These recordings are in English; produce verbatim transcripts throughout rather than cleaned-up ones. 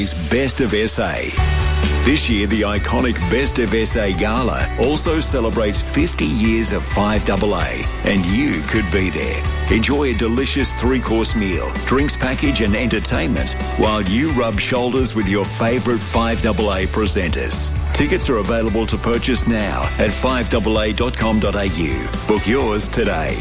Best of S A. This year, the iconic Best of S A Gala also celebrates fifty years of five A A, and you could be there. Enjoy a delicious three-course meal, drinks package and entertainment while you rub shoulders with your favourite five A A presenters. Tickets are available to purchase now at five A A dot com dot a u. Book yours today.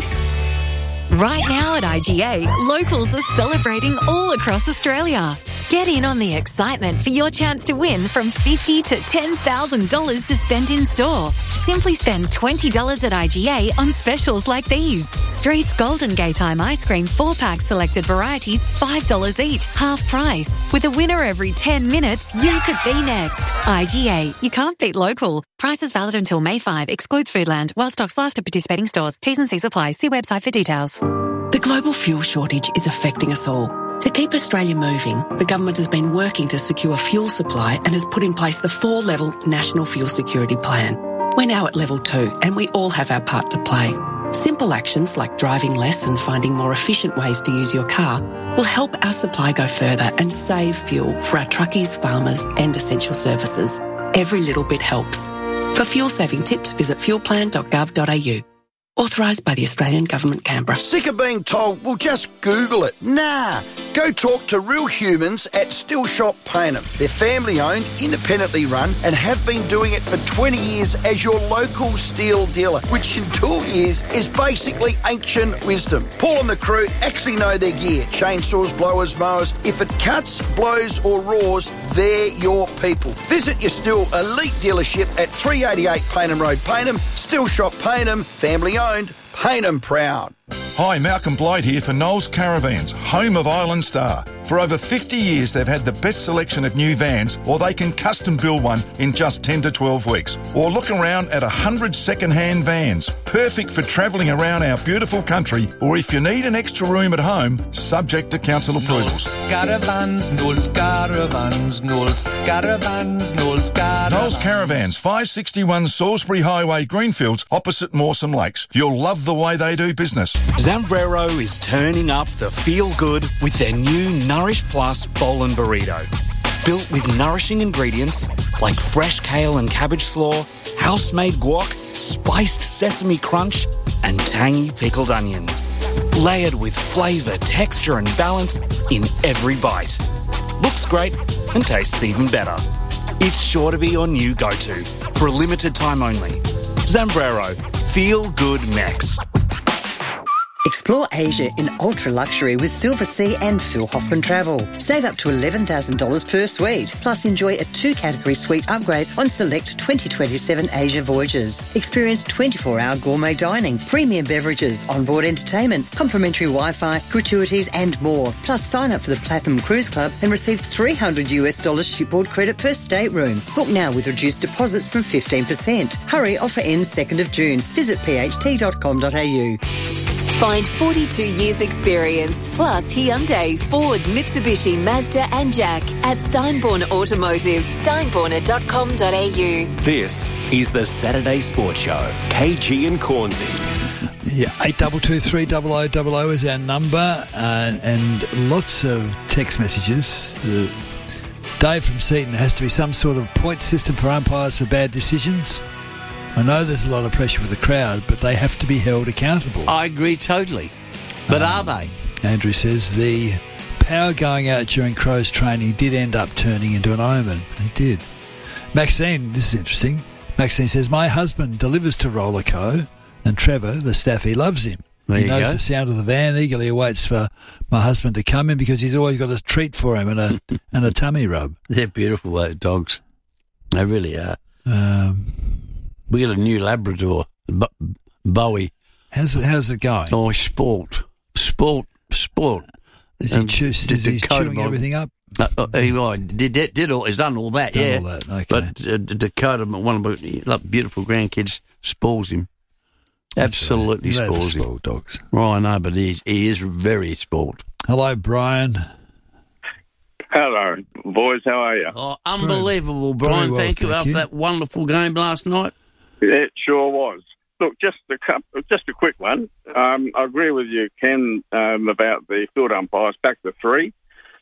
Right now at I G A, locals are celebrating all across Australia. Get in on the excitement for your chance to win from fifty dollars to ten thousand dollars to spend in store. Simply spend twenty dollars at I G A on specials like these. Street's Golden Gaytime ice cream four pack selected varieties, five dollars each, half price. With a winner every ten minutes, you could be next. I G A, you can't beat local. Prices valid until May fifth, excludes Foodland, while stocks last at participating stores. T's and C's apply. See website for details. The global fuel shortage is affecting us all. To keep Australia moving, the government has been working to secure fuel supply and has put in place the four-level National Fuel Security Plan. We're now at level two and we all have our part to play. Simple actions like driving less and finding more efficient ways to use your car will help our supply go further and save fuel for our truckies, farmers and essential services. Every little bit helps. For fuel-saving tips, visit fuel plan dot gov dot a u. Authorised by the Australian Government, Canberra. Sick of being told, well, just Google it. Nah. Go talk to real humans at Still Shop Payneham. They're family-owned, independently run, and have been doing it for twenty years as your local steel dealer, which in two years is basically ancient wisdom. Paul and the crew actually know their gear. Chainsaws, blowers, mowers. If it cuts, blows or roars, they're your people. Visit your Still Elite dealership at three eighty-eight Payneham Road, Payneham. Still Shop Payneham, family-owned, Payneham proud. Hi, Malcolm Blight here for Knowles Caravans, home of Island Star. For over fifty years, they've had the best selection of new vans, or they can custom build one in just ten to twelve weeks. Or look around at one hundred second-hand vans, perfect for travelling around our beautiful country, or if you need an extra room at home, subject to council approvals. Knowles Caravans, Knowles Caravans, Knowles Caravans, Knowles Caravans. Knowles Caravans, five sixty-one Salisbury Highway, Greenfields, opposite Mawson Lakes. You'll love the way they do business. Zambrero is turning up the feel-good with their new Nourish Plus Bowl and Burrito. Built with nourishing ingredients like fresh kale and cabbage slaw, house-made guac, spiced sesame crunch, and tangy pickled onions. Layered with flavour, texture and balance in every bite. Looks great and tastes even better. It's sure to be your new go-to for a limited time only. Zambrero. Feel Good Mex. Explore Asia in ultra-luxury with Silver Sea and Phil Hoffman Travel. Save up to eleven thousand dollars per suite. Plus enjoy a two-category suite upgrade on select twenty twenty-seven Asia voyages. Experience twenty-four hour gourmet dining, premium beverages, onboard entertainment, complimentary Wi-Fi, gratuities and more. Plus sign up for the Platinum Cruise Club and receive three hundred US dollars shipboard credit per stateroom. Book now with reduced deposits from fifteen percent. Hurry, offer ends second of June. Visit p h t dot com dot a u. Find forty-two years experience, plus Hyundai, Ford, Mitsubishi, Mazda and Jack at Steinborn Automotive, steinborner dot com dot a u. This is the Saturday Sports Show. K G and Cornsey. Yeah, eight two two three double oh double oh is our number, uh, and lots of text messages. Uh, Dave from Seaton, has to be some sort of point system for umpires for bad decisions. I know there's a lot of pressure with the crowd, but they have to be held accountable. I agree totally. But um, are they? Andrew says the power going out during Crow's training did end up turning into an omen. It did. Maxine, this is interesting. Maxine says, my husband delivers to Rollerco, and Trevor, the staffy, loves him. There he you knows go. the sound of the van, eagerly awaits for my husband to come in because he's always got a treat for him and a and a tummy rub. They're beautiful, those dogs. They really are. Um... We got a new Labrador, Bo- Bowie. How's it, how's it going? Oh, sport. Sport. Sport. Is he, chew, is he chewing my, everything up? Uh, uh, he oh, did, did, did all, he's done all that, done yeah. All that, okay. But uh, Dakota, one of my like, beautiful grandkids, spoils him. Absolutely right. spoils him. Spoiled dogs. Well, I know, but he, he is very spoiled. Hello, Brian. Hello, boys. How are you? Oh, unbelievable, Very Brian. well, thank you thank after you. that wonderful game last night. It sure was. Look, just a couple, just a quick one. Um, I agree with you, Ken, um, about the field umpires back to three.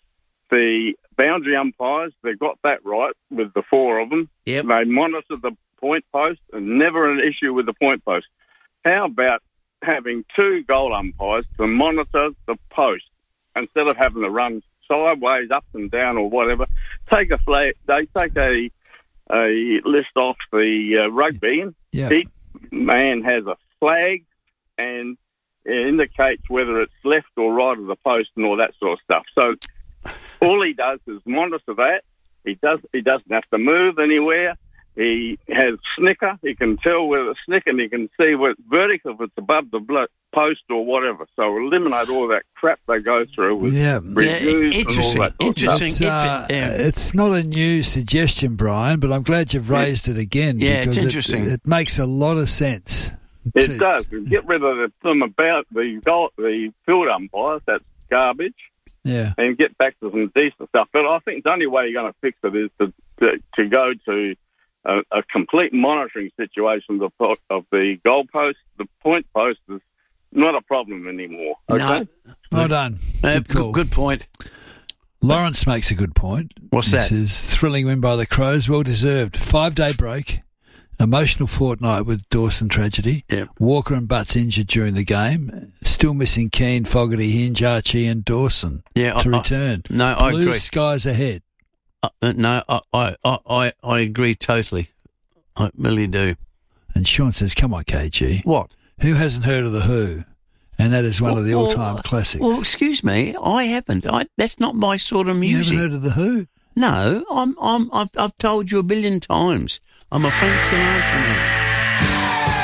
the boundary umpires, they got that right with the four of them. Yep. They monitor the point post and never an issue with the point post. How about having two goal umpires to monitor the post instead of having to run sideways, up and down or whatever? Take a flag, they take a a list off the uh, rugby. Yeah. Each man has a flag and it indicates whether it's left or right of the post and all that sort of stuff. So all he does is monitor that. He does. He doesn't have to move anywhere. He has snicker. He can tell whether it's snicker and he can see whether it's vertical, if it's above the blo- post or whatever. So eliminate all that crap they go through with Yeah. reviews Yeah, and all interesting, that. sort of interesting. stuff. It's, uh, it's not a new suggestion, Brian, but I'm glad you've raised it again. Yeah, it's because interesting. It, it makes a lot of sense. It to- does. Get rid of the, them about the goal, the field umpires. That's garbage. Yeah. And get back to some decent stuff. But I think the only way you're going to fix it is to to, to go to a, a complete monitoring situation of the, po- of the goal post. The point post is not a problem anymore. Okay? No. Well done. Uh, Good call. good, good point. Lawrence makes a good point. What's he that? Says, thrilling win by the Crows, well deserved. Five-day break, emotional fortnight with Dawson tragedy. Yep. Walker and Butts injured during the game. Still missing Keane, Fogarty, Hinge, Archie and Dawson Yeah, to I- I- return. no, I Blue agree. skies ahead. Uh, uh, no, I, I, I, I- I agree totally. I really do. And Sean says, come on, K G. What? Who hasn't heard of The Who? And that is one of the Well, all-time well, classics. Well, excuse me, I haven't. I, that's not my sort of you music. haven't heard of The Who? No, I'm, I'm, I've, I've told you a billion times. I'm a Frank Sinatra man.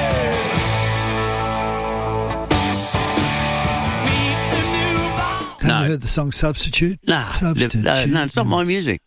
Have No. you heard the song Substitute? Nah, Substitute. no, no, it's not my music.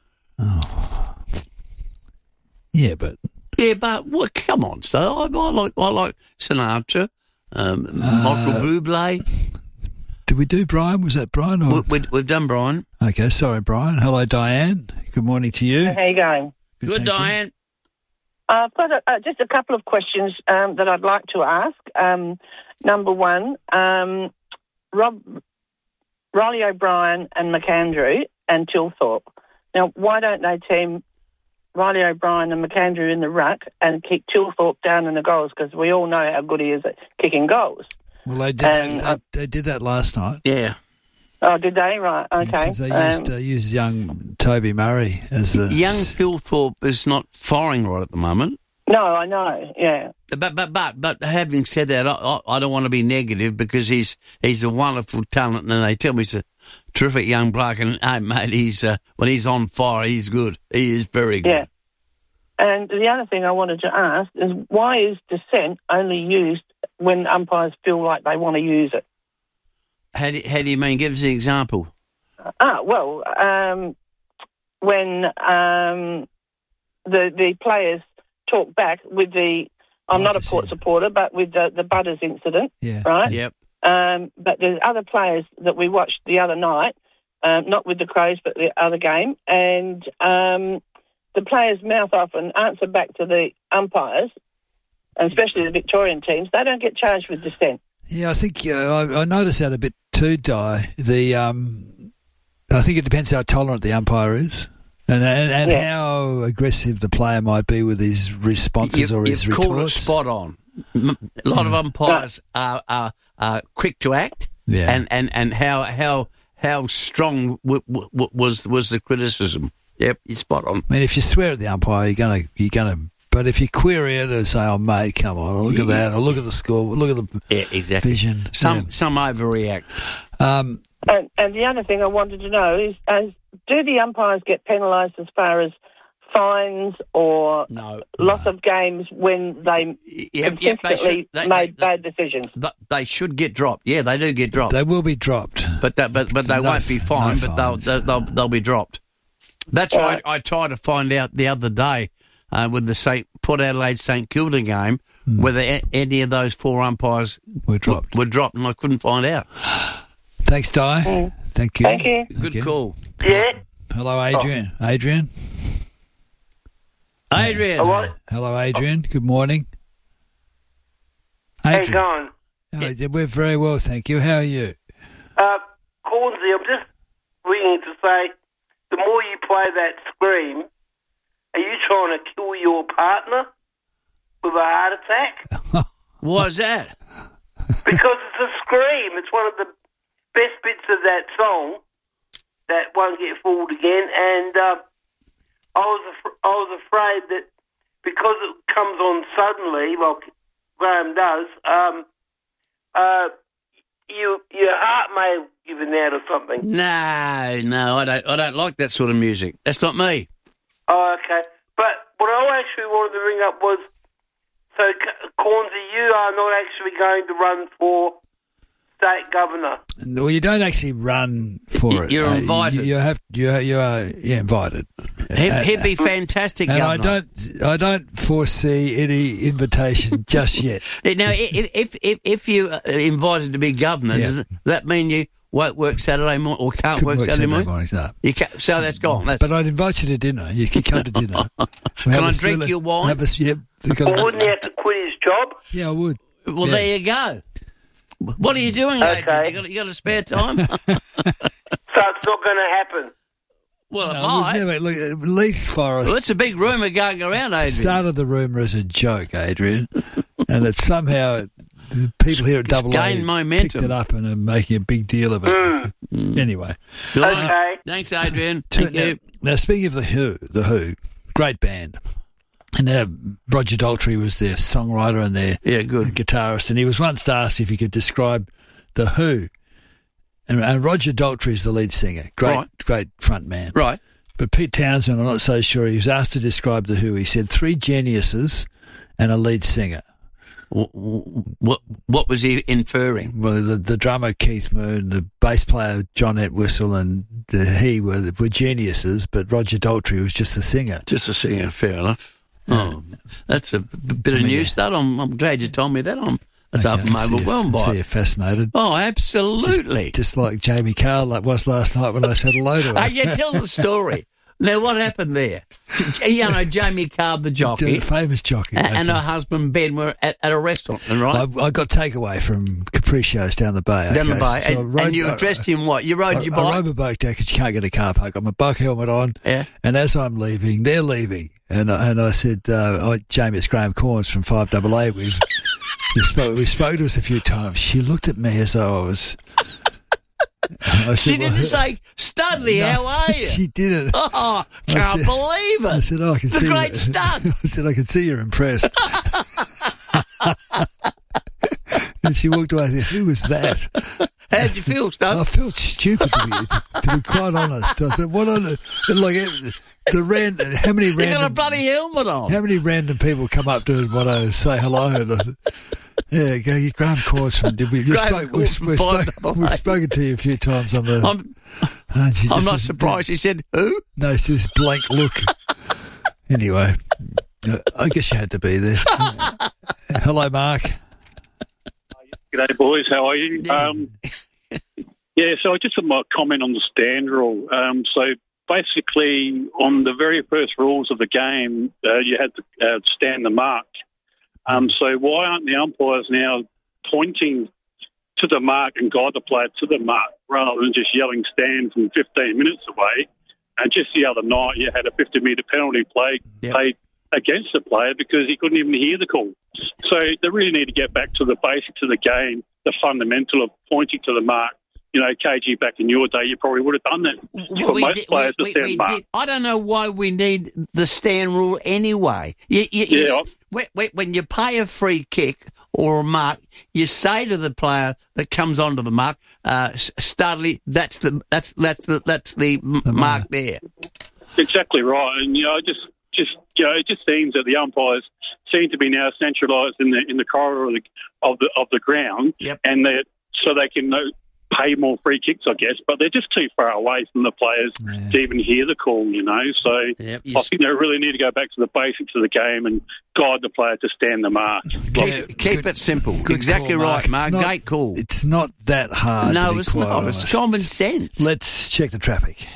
Yeah, but Yeah, but what? Come on, so I, I like, I like Sinatra, um, Uh, Michael Bublé. did we do Brian? Was that Brian? Or? We, we, we've done Brian. Okay, sorry, Brian. Hello, Diane. Good morning to you. How you going? Good, thank you. Diane. Uh, I've got a, uh, just a couple of questions um, that I'd like to ask. Um, number one, um, Rob, Riley O'Brien and McAndrew and Tilthorpe. Now, why don't they team Riley O'Brien and McAndrew in the ruck and keep Tilthorpe down in the goals? Because we all know how good he is at kicking goals. Well, they did, Um, that, they, they did that last night. Yeah. Oh, did they? Right, okay. Because they used, Um, uh, used young Toby Murray as the... Young Phil Thorpe is not firing right at the moment. no, I know, yeah. But but but but having said that, I, I, I don't want to be negative because he's he's a wonderful talent, and they tell me he's a terrific young bloke. And hey, mate, he's uh, when he's on fire, he's good. He is very good. Yeah. And the other thing I wanted to ask is why is dissent only used when umpires feel like they want to use it? How do, how do you mean? Give us an example. Ah, well, um, when um, the the players talk back with the, I'm not a Port supporter, but with the, the Butters incident, Yeah. right? Yep. Um, but there's other players that we watched the other night, um, not with the Crows, but the other game, and um, the players mouth off and answer back to the umpires, and especially the Victorian teams. They don't get charged with dissent. Yeah, I think uh, I, I noticed that a bit too, Di. The um, I think it depends how tolerant the umpire is, and and, and Yeah. how aggressive the player might be with his responses You, or his you've called it retorts. spot on. M- A lot of umpires are, are are quick to act, Yeah. and, and, and how how how strong w- w- w- was was the criticism? Yep, you're spot on. I mean, if you swear at the umpire, you're gonna you're gonna. But if you query it and say, "Oh, mate, come on, or look at that, or look at the score, look at the Yeah, exactly. vision," Some yeah. some overreact. Um, And, and the other thing I wanted to know is, is do the umpires get penalised as far as fines or No, loss of games when they Yep, yep, they consistently should- they- made they- bad decisions? But they should get dropped. Yeah, they do get dropped. they will be dropped. But that, but but they No won't be f- fined. no but they'll, fines. they'll they'll they'll be dropped. That's Right. why I, I tried to find out the other day uh, with the Saint Port Adelaide Saint Kilda game whether a, any of those four umpires Were dropped. were dropped, and I couldn't find out. Thanks, Di. Mm. Thank you. Thank you. Good you. call, Yeah. Hello, Adrian. Adrian. Adrian. Hello? Hello, Adrian. Good morning. How you Adrian. going? Oh, yeah, we're very well, thank you. How are you? Uh, Hornsey, I'm just ringing to say, the more you play that scream, are you trying to kill your partner with a heart attack? Why's that? Because it's a scream. It's one of the best bits of that song that won't get fooled again. And uh, I was af- I was afraid that because it comes on suddenly, like Graham does, um, uh, you your heart may have given out or something. No, no, I don't. I don't like that sort of music. That's not me. Oh, okay. But what I actually wanted to ring up was, so Cornsey, you are not actually going to run for state governor. No, you don't actually run for it. You're uh, invited. You, you have. You, you are. Yeah, invited. He'd, Uh, he'd be fantastic, and governor. I don't. I don't foresee any invitation just yet. Now, if if if, if you are invited to be governor, Yeah. does that mean you won't work Saturday morning or can't Couldn't work work Saturday, Saturday morning? mornings, no. You can't, so that's gone. That's, But I'd invite you to dinner. You can come to dinner. Can I drink your wine? Have a, yeah, we've got Well, a- wouldn't he have to quit his job? yeah, I would. well, Yeah. there you go. What are you doing, Okay. Adrian? You got, you got a spare time? So it's not going to happen. well, it No, might. we've never, look, uh, Leith Forest Well, it's a big rumour going around, Adrian. started the rumour as a joke, Adrian, and it's somehow the people here at It's Double A gained picked momentum. it up and are making a big deal of it. Mm. Anyway, Good on you. Okay. Thanks, Adrian. to- Thank now, you. now speaking of the Who, the Who, great band. And uh, Roger Daltrey was their songwriter and their Yeah, good. guitarist, and he was once asked if he could describe the Who. And, and Roger Daltrey is the lead singer, great, Right. great front man. Right. But Pete Townsend, I'm not so sure. He was asked to describe the Who. He said three geniuses and a lead singer. What, what, what was he inferring? Well, the, the drummer Keith Moon, the bass player John Entwistle, and the, he were were geniuses, but Roger Daltrey was just a singer. Just a singer, fair enough. Oh, that's a b- bit of I mean, news. That I'm, I'm glad you told me that. I'm that's Okay, up and I see you- overwhelmed I by see it. you're fascinated. Oh, absolutely. Just like Jamie Carl like was last night when I said hello to her. Uh, yeah, tell the story. Now, what happened there? You know, Jamie Carr, the jockey, The famous jockey. a- and okay. her husband Ben were at, at a restaurant, right? I, I got takeaway from Capriccios down the bay. Down the okay? bay. So I and, rode- and you I- addressed him what? You rode I, your I bike? rode my bike down because you can't get a car park. I've got my bike helmet on. Yeah. And as I'm leaving, they're leaving. And I, and I said, uh, oh, Jamie, it's Graham Corns from five double A. We've, we spoke, we spoke to us a few times. She looked at me as though I was... I said, She didn't well, say, Studley, no, how are you? She didn't. Oh, I can't said- believe it. I said, oh, I can It's a see great you. stunt. I said, I can see you're impressed. And she walked away and said, who was that? How'd you feel, Stud? I felt stupid, to be, to be quite honest. I thought, what on the, like, the ran, how many You got a random, bloody helmet on. how many random people come up to and want to say hello? And I said, yeah, go, you Graham Corns from, did we, you Graham spoke, we, Corns we from spoke, five double A. we've spoken to you a few times on the, I'm, and she I'm just not said, surprised. He said, who? no, it's this blank look. Anyway, uh, I guess you had to be there. Hello, Mark. G'day, boys. How are you? Yeah. Um, yeah, so I just want my comment on the stand rule. Um, so basically, on the very first rules of the game, uh, you had to uh, stand the mark. Um, so why aren't the umpires now pointing to the mark and guide the player to the mark rather than just yelling stand from fifteen minutes away? And just the other night, you had a fifty metre penalty play Yep. played against the player because he couldn't even hear the call. So they really need to get back to the basics of the game, the fundamental of pointing to the mark. You know, K G, back in your day, you probably would have done that. For We most did- players we- to we- stand we mark. did. I don't know why we need the stand rule anyway. You, you, you Yeah. s- when, when- when you pay a free kick or a mark, you say to the player that comes onto the mark, uh, S- Studley, that's the that's that's the that's the, m mark there. Exactly right. And, you know, just, just you know, it just seems that the umpires seem to be now centralised in the in the corridor of the of the, of the ground, Yep. and they so they can uh, pay more free kicks, I guess. But they're just too far away from the players Yeah. to even hear the call, you know. So Yep, you I s- think they really need to go back to the basics of the game and guide the player to stand the mark. Keep, Yeah, keep good- it simple. Good Exactly call, right, Mark. It's not- Great call. It's not that hard. to No, be it's quite not. honest. It's common sense. Let's check the traffic.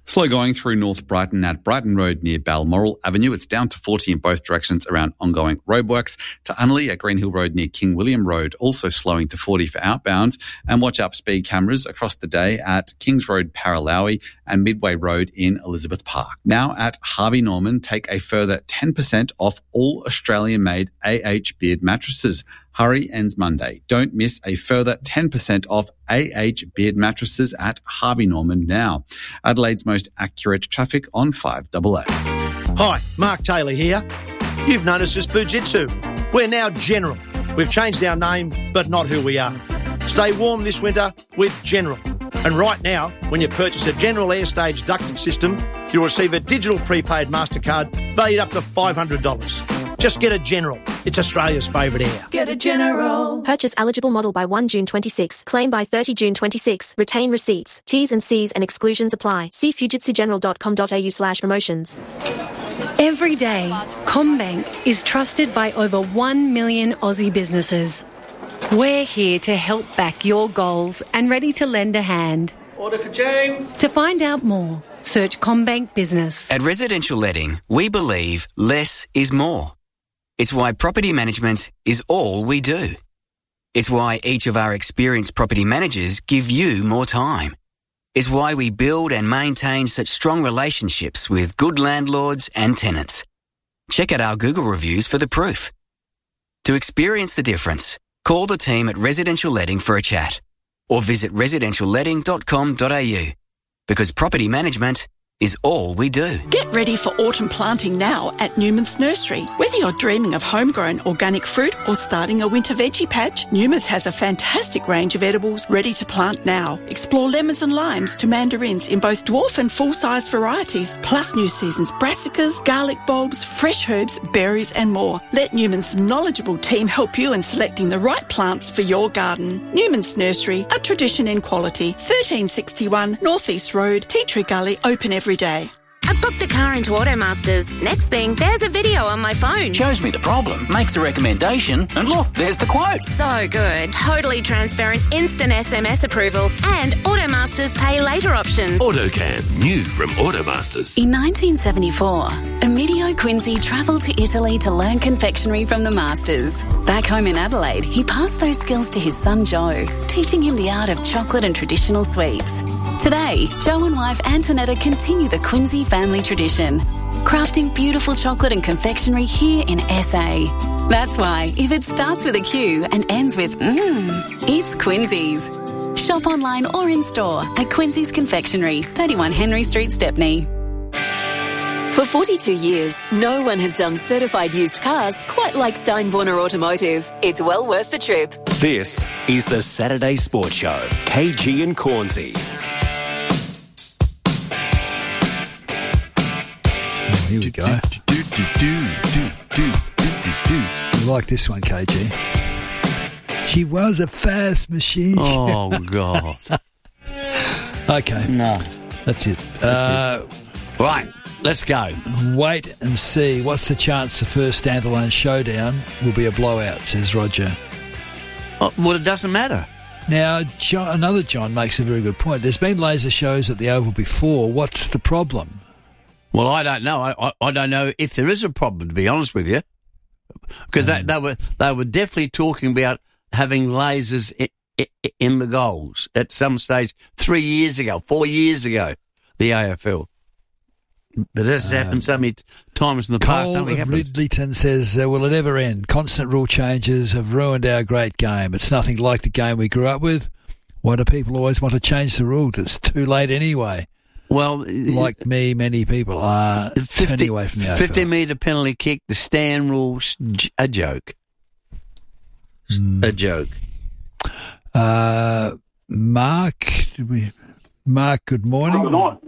Slow going through North Brighton at Brighton Road near Balmoral Avenue. It's down to forty in both directions around ongoing roadworks. To Unley at Greenhill Road near King William Road, also slowing to forty for outbound. And watch out speed cameras across the day at Kings Road, Paralowie and Midway Road in Elizabeth Park. Now at Harvey Norman, take a further ten percent off all Australian-made A H Beard mattresses. Hurry ends Monday. Don't miss a further ten percent off A H Beard mattresses at Harvey Norman now. Adelaide's most accurate traffic on five A A. Hi, Mark Taylor here. You've noticed us Fujitsu. We're now General. We've changed our name, but not who we are. Stay warm this winter with General. And right now, when you purchase a General Airstage ducting system, you'll receive a digital prepaid MasterCard valued up to five hundred dollars. Just get a General. It's Australia's favourite air. Get a General. Purchase eligible model by first June twenty-six. Claim by thirty June twenty-six. Retain receipts. T's and C's and exclusions apply. See fujitsu general dot com dot a u slash promotions. Every day, CommBank is trusted by over one million Aussie businesses. We're here to help back your goals and ready to lend a hand. Order for James. To find out more, search CommBank Business. At Residential Letting, we believe less is more. It's why property management is all we do. It's why each of our experienced property managers give you more time. It's why we build and maintain such strong relationships with good landlords and tenants. Check out our Google reviews for the proof. To experience the difference, call the team at Residential Letting for a chat or visit residential letting dot com dot a u because property management is all we do. Get ready for autumn planting now at Newman's Nursery. Whether you're dreaming of homegrown organic fruit or starting a winter veggie patch, Newman's has a fantastic range of edibles ready to plant now. Explore lemons and limes to mandarins in both dwarf and full-size varieties, plus new season's brassicas, garlic bulbs, fresh herbs, berries and more. Let Newman's knowledgeable team help you in selecting the right plants for your garden. Newman's Nursery, a tradition in quality. thirteen sixty-one North East Road, Tea Tree Gully, open every day. I booked a car into Automasters. Next thing, there's a video on my phone. Shows me the problem, makes a recommendation, and look, there's the quote. So good. Totally transparent, instant S M S approval, and Automasters pay later options. AutoCam, new from Automasters. In nineteen seventy-four, Emilio Quincy travelled to Italy to learn confectionery from the masters. Back home in Adelaide, he passed those skills to his son Joe, teaching him the art of chocolate and traditional sweets. Today, Joe and wife Antonetta continue the Quincy family tradition, crafting beautiful chocolate and confectionery here in S A. That's why, if it starts with a Q and ends with mmm, it's Quincy's. Shop online or in store at Quincy's Confectionery, thirty-one Henry Street, Stepney. For forty-two years, no one has done certified used cars quite like Steinborner Automotive. It's well worth the trip. This is the Saturday Sports Show. K G and Cornsey. Oh, here we go. You like this one, K G? She was a fast machine. Oh, God. Okay. No. That's it. That's uh, it. Right. Let's go. Wait and see. What's the chance the first standalone showdown will be a blowout, says Roger. Oh, well, it doesn't matter. Now, John, another John makes a very good point. There's been laser shows at the Oval before. What's the problem? Well, I don't know. I, I, I don't know if there is a problem, to be honest with you. Because um, they, they, were, they were definitely talking about having lasers in, in the goals at some stage three years ago, four years ago, the A F L. But this has um, happened so many times in the past. Cole of Ridleyton says, uh, will it ever end? Constant rule changes have ruined our great game. It's nothing like the game we grew up with. Why do people always want to change the rules? It's too late anyway. Well, like me, many people are fifty, turning away from the A F L. fifty metre penalty kick, the stand rules, a joke. Mm. A joke. Uh, Mark, did we, Mark, good morning. Good morning.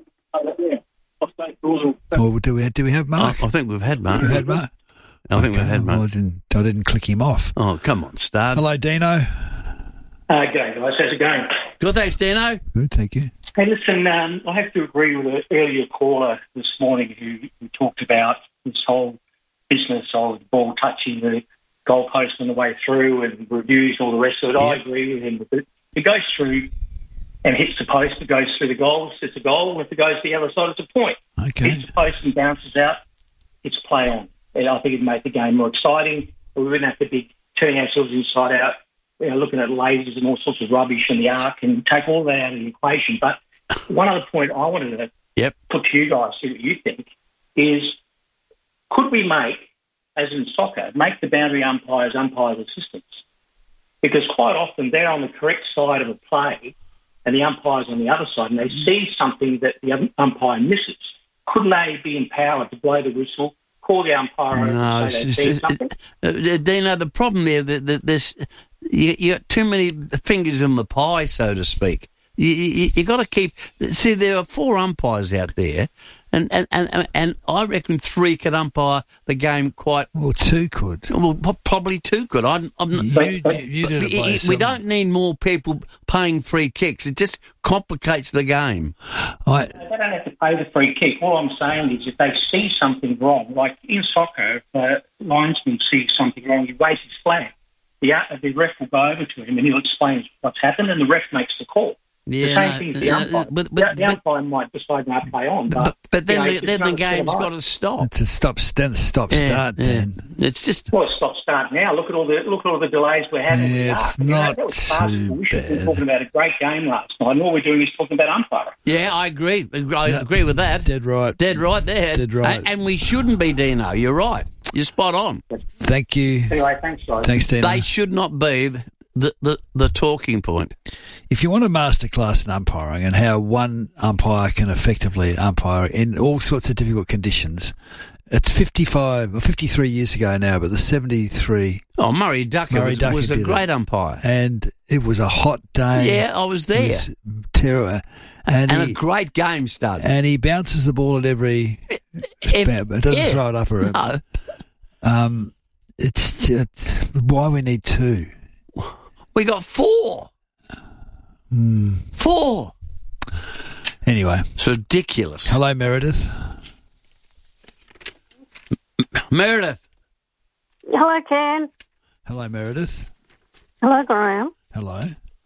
Oh, do we do we have Mark? Oh, I think we've had Mark. We've had Mark. I okay, think we've had Mark. Well, I didn't. I didn't click him off. Oh, come on, Stud. Hello, Dino. Uh, g'day, guys. How's it going? Good, thanks, Dino. Good, thank you. Hey, listen, um, I have to agree with an earlier caller this morning who, who talked about this whole business of the ball touching the goalpost on the way through and reviews and all the rest of it. Yeah. I agree with him. But it goes through and hits the post, it goes through the goal, it's a goal. If it goes to the other side, it's a point. Okay. Hits the post and bounces out, it's play on. And I think it'd make the game more exciting. We wouldn't have to be turning ourselves inside out, you know, looking at lasers and all sorts of rubbish in the arc, and take all that out of the equation. But one other point I wanted to yep. put to you guys, see what you think, is could we make, as in soccer, make the boundary umpires umpires' assistants? Because quite often they're on the correct side of a play and the umpire's on the other side, and they see something that the umpire misses. Couldn't they be empowered to blow the whistle, call the umpire over No, and say it's they've just, seen something? uh, Dino, the problem there, that that there's you, you got too many fingers in the pie, so to speak. You, you, you got to keep. See, there are four umpires out there, and and, and, and I reckon three could umpire the game quite. Well, two could. Well, probably two could. I'm, I'm not, You, you, you did it by we yourself. don't need more people paying free kicks. It just complicates the game. I, They don't have to pay the free kick. All I'm saying is if they see something wrong, like in soccer, if a linesman sees something wrong, he waves his flag. The, the ref will go over to him and he'll explain what's happened, and the ref makes the call. Yeah, the same no, thing as the uh, umpire. but- but- the, the umpire might decide not to play on, but, But, but then, you know, the, it's then the another set of game's eyes. got to stop. it's a stop, stand, stop, Yeah, start, yeah. Dan. It's just. Well, stop start now. Look at all the look at all the delays we're having. Yeah, with it's that. You know, not that was fast. too We should have been bad. talking about a great game last night, and all we're doing is talking about umpiring. Yeah, I agree. I Yeah, agree with that. Dead right. Dead right there. Dead right. And, and we shouldn't be, Dino. You're right. You're spot on. Thank you. Anyway, thanks, guys. Thanks, Dino. They should not be the, the, the talking point. If you want a masterclass in umpiring and how one umpire can effectively umpire in all sorts of difficult conditions, it's fifty-five or fifty-three years ago now, but the seventy-three. Oh, Murray Ducker Murray was, Ducker was a did great it. umpire. And it was a hot day. Yeah, I was It there. was terror. And, And he, a great game started. and he bounces the ball at every. If- it doesn't yeah. throw it up or it. No. Um, it's just why we need two. We got four. Mm. Four. Anyway, It's ridiculous. hello Meredith. Meredith. Hello, Ken. Hello Meredith. Hello, Graham. Hello.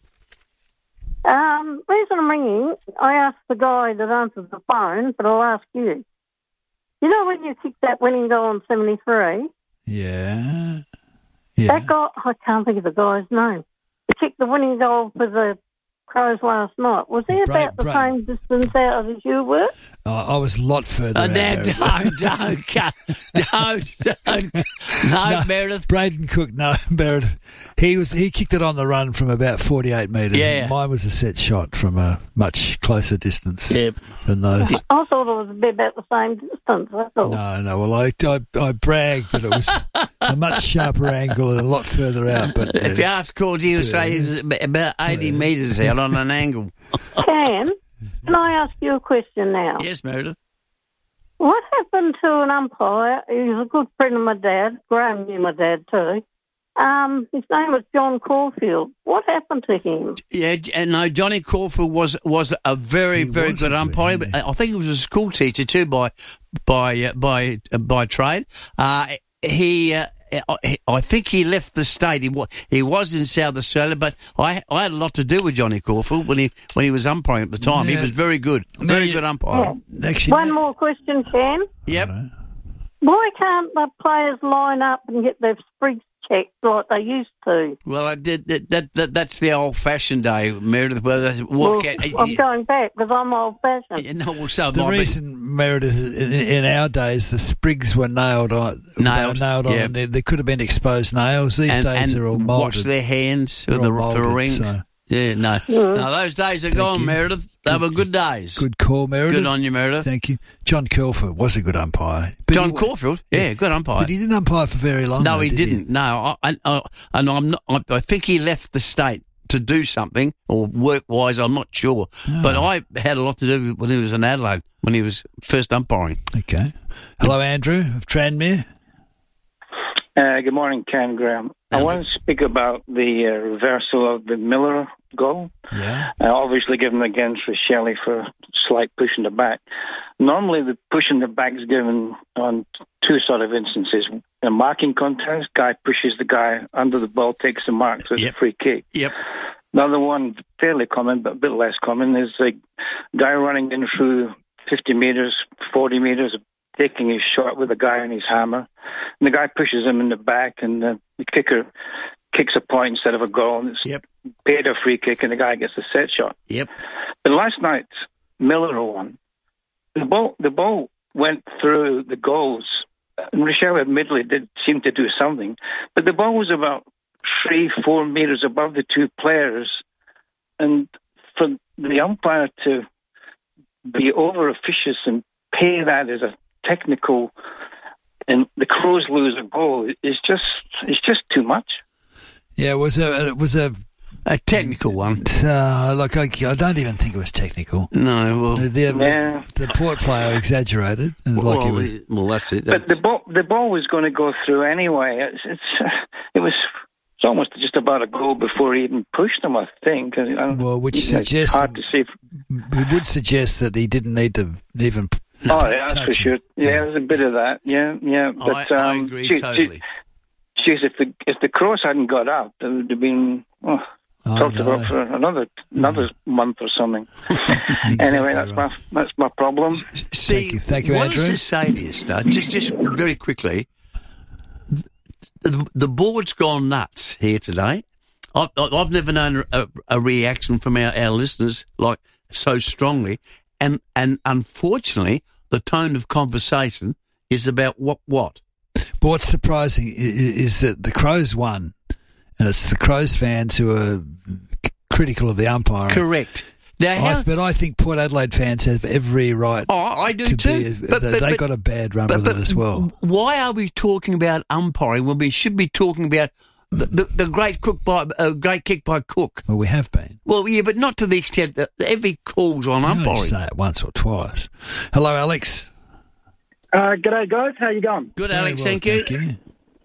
Um, reason I'm ringing, I asked the guy that answers the phone, but I'll ask you. You know when you kicked that winning goal on seventy-three? Yeah. Yeah. That guy, I can't think of the guy's name. He kicked the winning goal for the Crows last night. Was he Bra- about the Bra- same distance out as you were? Oh, I was a lot further Oh, out. no, Meredith. don't, don't, cut. don't, don't. No, No, Meredith. Braden Cook, no, Meredith. He was he kicked it on the run from about forty-eight metres. Yeah. Mine was a set shot from a much closer distance Yep. than those. I thought it was a bit about the same distance, that's all. No, no. Well, I, I, I bragged that it was a much sharper angle and a lot further out. But If you uh, ask Cordy, he'll say it's about eighty metres out on an angle. Ken, can I ask you a question now? Yes, Meredith. What happened to an umpire? He was a good friend of my dad. Graham knew my dad too. Um, his name was John Caulfield. What happened to him? Yeah, j- and no, Johnny Caulfield was was a very He very was good a good, umpire. yeah. But I think he was a school teacher too by by uh, by uh, by trade. Uh, he. Uh, I I think he left the state. He was, he was in South Australia, but I I had a lot to do with Johnny Caulfield when he when he was umpiring at the time. He Yeah. was very good, very yeah. good umpire. actually, One more question, Ken. Yep. Why can't the players line up and get their sprigs checked like they used to? Well, I did that. that, that that's the old-fashioned day, Meredith. Where they Well, walk out. I'm going back because I'm old-fashioned. No, well, so The might be- reason, Meredith, in, in our days, the sprigs were nailed on. they were Nailed, nailed on. yeah. And there, there could have been exposed nails. These and, days, and they're all wash moulded. their hands They're with the, all for moulded, rings. so- Yeah, no. Yeah. no, those days are Thank gone, you. Meredith. They were good days. Good call, Meredith. Good on you, Meredith. Thank you. John Caulfield was a good umpire. But John he, Caulfield, yeah, good umpire. But he didn't umpire for very long. no, though, he did didn't. No, I, I, and I'm not. I, I think he left the state to do something or work-wise. I'm not sure, Oh. but I had a lot to do when he was in Adelaide when he was first umpiring. Okay. Hello, Andrew of Tranmere. Uh, good morning, Ken Graham. I want to speak about the uh, reversal of the Miller goal. Yeah. Uh, obviously given against for Shelley for slight push in the back. Normally the push in the back is given on two sort of instances. A marking contest, guy pushes the guy under the ball, takes the mark, so it's Yep. a free kick. Yep. Another one, fairly common, but a bit less common, is a guy running in through fifty metres, forty metres, taking his shot with a guy on his hammer. And the guy pushes him in the back, and the, the kicker kicks a point instead of a goal. And it's yep. paid a free kick, and the guy gets a set shot. Yep. But last night, Miller won. The ball, the ball went through the goals. And Rochelle admittedly did seem to do something, but the ball was about three, four metres above the two players. And for the umpire to be over officious and pay that as a technical, and the Crows lose a goal, is just it's just too much. Yeah, it was a it was a a technical one. Uh, like I, I don't even think it was technical. No, well, the the, yeah. the, the Port player exaggerated. Well, like well, was, well, that's it. That's... But the ball the ball was going to go through anyway. It's, it's it was. It's almost just about a goal before he even pushed him, I think. Well, which you know, suggests it's hard to see. If, it would suggest that he didn't need to even. Oh, yeah, that's for sure. Yeah, yeah, there's a bit of that. Yeah, yeah. But, I, um, I agree geez, totally. Geez, if the if the Crows hadn't got up, there would have been oh, talked know. about for another another yeah. month or something. Exactly anyway, that's right. my that's my problem. See, thank you, thank you, what Andrew. does this say to you, Stud? Just, just very quickly. The, the board's gone nuts here today. I've, I've never known a, a reaction from our, our listeners like so strongly, and and unfortunately, the tone of conversation is about what what. But what's surprising is, is that the Crows won, and it's the Crows fans who are critical of the umpire. Correct. Now, how, I, but I think Port Adelaide fans have every right. Oh, I do to too. Be, but, they but, got a bad run but, with but, it as well. Why are we talking about umpiring when we should be talking about the, the, the great cook by uh, great kick by Cook? Well, we have been. Well, yeah, but not to the extent that every call's on you umpiring. Only say it once or twice. Hello, Alex. Uh, g'day, guys. How you going? Good, Very Alex. well, thank, you. thank you.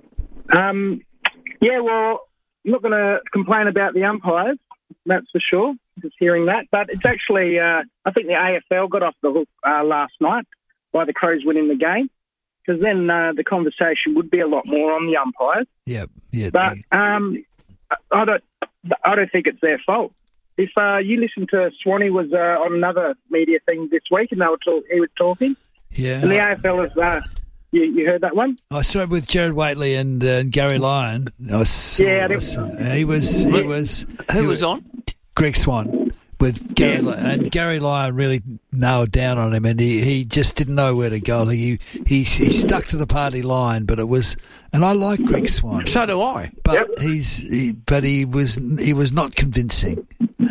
Um, yeah, well, I'm not going to complain about the umpires. That's for sure. Just hearing that, but it's actually uh, I think the A F L got off the hook uh, last night by the Crows winning the game, because then uh, the conversation would be a lot more on the umpires. Yeah, yeah. But um, I don't, I don't think it's their fault. If uh, you listen to Swanee was uh, on another media thing this week, and they were talk- he was talking. Yeah. And the A F L is. Uh, you, you heard that one? I saw it with Jared Waitley and, uh, and Gary Lyon. I saw, yeah, I saw, he was. He was. Who he was on? Greg Swan. With Gary, yeah. and Gary Lyon really nailed down on him, and he, he just didn't know where to go. He, he he stuck to the party line, but it was, and I like Greg Swan. So do I. But yep. he's he, but he was he was not convincing.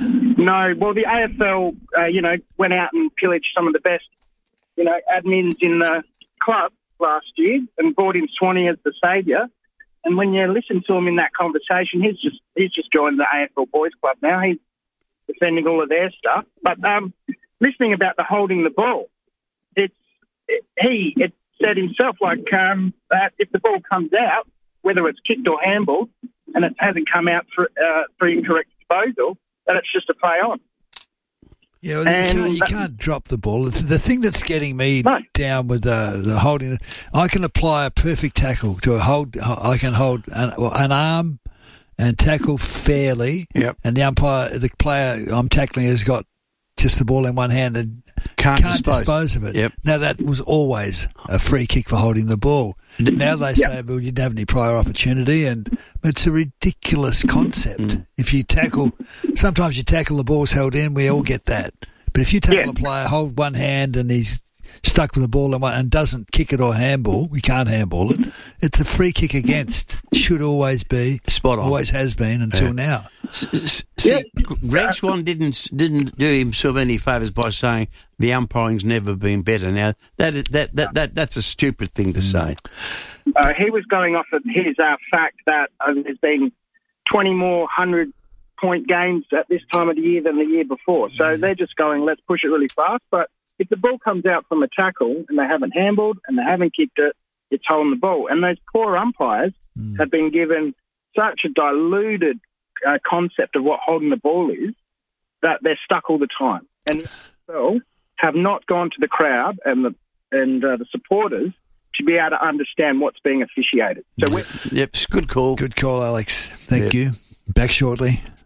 No, well, the A F L, uh, you know, went out and pillaged some of the best, you know, admins in the club last year and brought in Swanee as the saviour. And when you listen to him in that conversation, he's just he's just joined the A F L Boys Club now. He's defending all of their stuff. But um, listening about the holding the ball, it's it, he it said himself like um, that if the ball comes out, whether it's kicked or handballed, and it hasn't come out for uh, for incorrect disposal, that it's just a play on. Yeah, well, you, can't, you can't drop the ball. It's the thing that's getting me no. down with uh, the holding. I can apply a perfect tackle to a hold. I can hold an, well, an arm and tackle fairly. Yep. And the umpire, the player I'm tackling, has got just the ball in one hand and can't, can't dispose. dispose of it. Yep. Now, that was always a free kick for holding the ball. Now they say, well, you didn't have any prior opportunity, and it's a ridiculous concept. Mm. If you tackle, sometimes you tackle, the ball's held in, we all get that. But if you tackle yeah. a player, hold one hand and he's stuck with the ball in one, and doesn't kick it or handball, we can't handball it, it's a free kick against. Should always be. Spot on. Always has been until yeah. now. See, yeah. Greg Swan didn't didn't do himself any favours by saying the umpiring's never been better. Now, that is, that, that, that that's a stupid thing to say. Uh, he was going off of his uh, fact that uh, there's been twenty more hundred-point games at this time of the year than the year before. So mm. they're just going, let's push it really fast. But if the ball comes out from a tackle and they haven't handballed and they haven't kicked it, it's holding the ball. And those poor umpires mm. have been given such a diluted uh, concept of what holding the ball is that they're stuck all the time. And so have not gone to the crowd and the and uh, the supporters to be able to understand what's being officiated. So we're- yep, good call. Good call, Alex. Thank yep. you. Back shortly.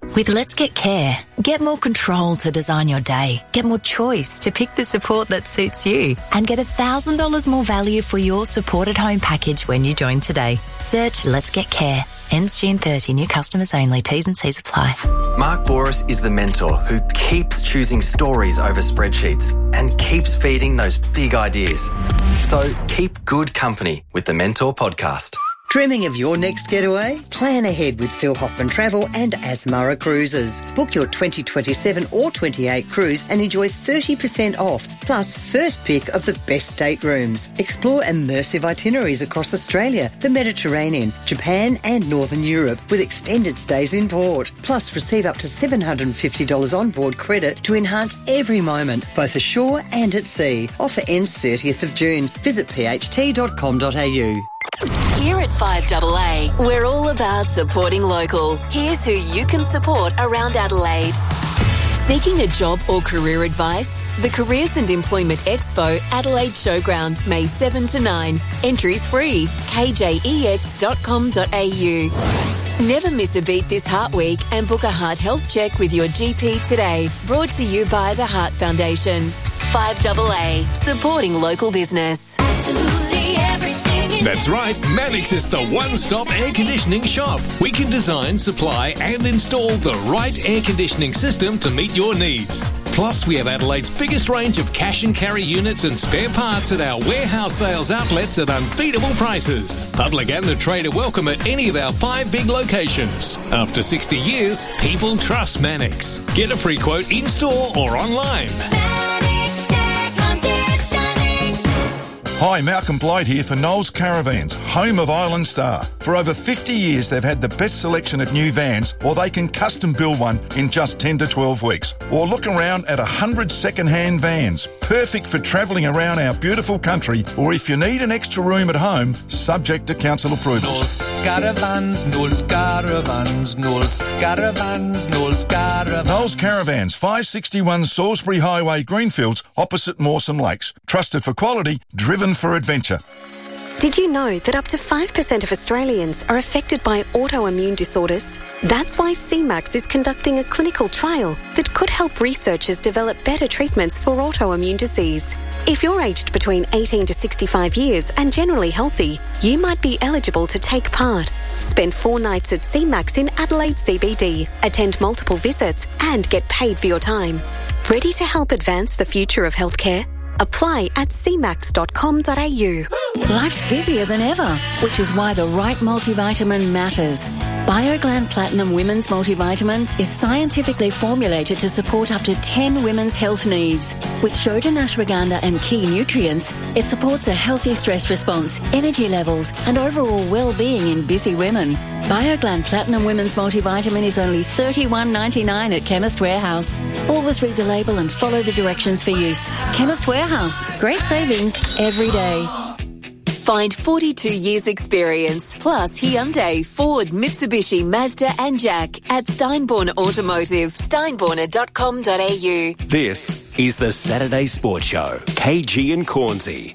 With Let's Get Care, get more control to design your day, get more choice to pick the support that suits you, and get one thousand dollars more value for your supported home package when you join today. Search Let's Get Care. Ends June thirtieth. New customers only. T's and C's apply. Mark Boris is the mentor who keeps choosing stories over spreadsheets and keeps feeding those big ideas. So keep good company with the Mentor podcast. Dreaming of your next getaway? Plan ahead with Phil Hoffman Travel and Asmara Cruises. Book your twenty twenty-seven or twenty-eight cruise and enjoy thirty percent off, plus first pick of the best staterooms. Explore immersive itineraries across Australia, the Mediterranean, Japan and Northern Europe with extended stays in port. Plus receive up to seven hundred fifty dollars onboard credit to enhance every moment, both ashore and at sea. Offer ends thirtieth of June. Visit p h t dot com dot a u. Here at five A A, we're all about supporting local. Here's who you can support around Adelaide. Seeking a job or career advice? The Careers and Employment Expo, Adelaide Showground, May seventh to ninth. Entries free. k j e x dot com dot a u. Never miss a beat this Heart Week and book a heart health check with your G P today. Brought to you by the Heart Foundation. five A A, supporting local business. Absolutely everything. That's right, Mannix is the one-stop air conditioning shop. We can design, supply and install the right air conditioning system to meet your needs. Plus, we have Adelaide's biggest range of cash and carry units and spare parts at our warehouse sales outlets at unbeatable prices. Public and the trade are welcome at any of our five big locations. After sixty years, people trust Mannix. Get a free quote in-store or online. Hi, Malcolm Blight here for Knowles Caravans, home of Island Star. For over fifty years, they've had the best selection of new vans, or they can custom build one in just ten to twelve weeks. Or look around at one hundred second-hand vans, perfect for travelling around our beautiful country, or if you need an extra room at home, subject to council approval. Knowles Caravans, Knowles Caravans, Knowles Caravans, Knowles Caravans. Knowles Caravans, five sixty-one Salisbury Highway, Greenfields, opposite Mawson Lakes. Trusted for quality, driven for adventure. Did you know that up to five percent of Australians are affected by autoimmune disorders? That's why C MAX is conducting a clinical trial that could help researchers develop better treatments for autoimmune disease. If you're aged between eighteen to sixty-five years and generally healthy, you might be eligible to take part. Spend four nights at C MAX in Adelaide C B D, attend multiple visits and get paid for your time. Ready to help advance the future of healthcare? Apply at c max dot com dot a u. Life's busier than ever, which is why the right multivitamin matters. BioGland Platinum Women's Multivitamin is scientifically formulated to support up to ten women's health needs. With Shodan ashwagandha and key nutrients, it supports a healthy stress response, energy levels, and overall well-being in busy women. BioGland Platinum Women's Multivitamin is only thirty-one ninety-nine at Chemist Warehouse. Always read the label and follow the directions for use. Chemist Warehouse. Great savings every day. Find forty-two years experience, plus Hyundai, Ford, Mitsubishi, Mazda and Jack at Steinborn Automotive, steinborner dot com dot a u. This is the Saturday Sports Show. K G and Cornsey.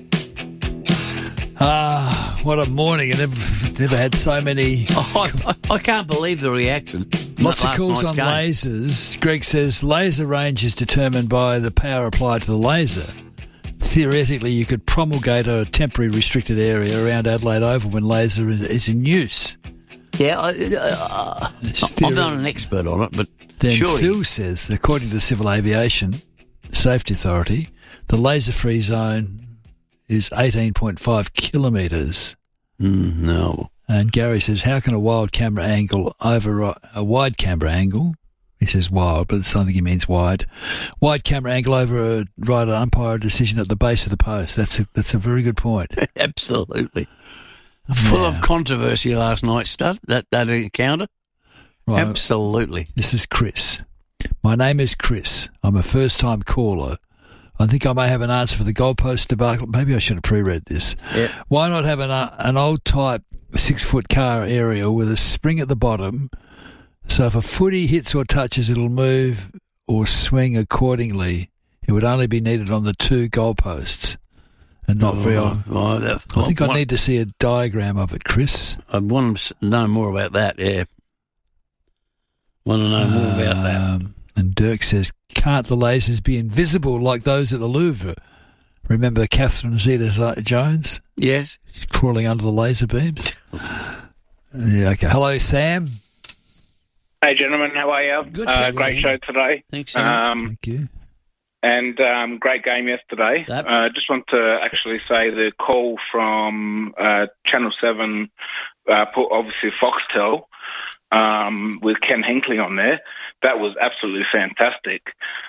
Ah, what a morning. I never, never had so many... Oh, I, I can't believe the reaction. Lots of Last calls night's on game. lasers. Greg says laser range is determined by the power applied to the laser. Theoretically, you could promulgate a temporary restricted area around Adelaide Oval when laser is, is in use. Yeah, I, uh, I'm not an expert on it, but Then surely. Phil says, according to the Civil Aviation Safety Authority, the laser-free zone is eighteen point five kilometres. Mm, no. And Gary says, how can a wild camera angle over a wide camera angle? He says wild, but it's, I think he means wide. Wide camera angle over a right umpire decision at the base of the post. That's a, that's a very good point. Absolutely. Full Yeah. of controversy last night, stuff, that, that encounter. Right. Absolutely. This is Chris. My name is Chris. I'm a first-time caller. I think I may have an answer for the goalpost debacle. Maybe I should have pre-read this. Yeah. Why not have an, uh, an old-type six-foot car aerial with a spring at the bottom, so if a footy hits or touches, it'll move or swing accordingly. It would only be needed on the two goalposts and not Oh, very on. oh, that- I think I what- need to see a diagram of it, Chris. I'd want to know more about that, yeah. Want to know more about that? Um, and Dirk says, can't the lasers be invisible like those at the Louvre? Remember Catherine Zeta-Jones? Yes. She's crawling under the laser beams. Yeah, okay. Hello, Sam. Hey, gentlemen, how are you? Good, uh, Sam. Great show today. Thanks, Sam. Um, Thank you. And um, great game yesterday. I Yep. uh, just want to actually say the call from uh, Channel seven, uh, put obviously Foxtel, um, with Ken Hinkley on there, that was absolutely fantastic.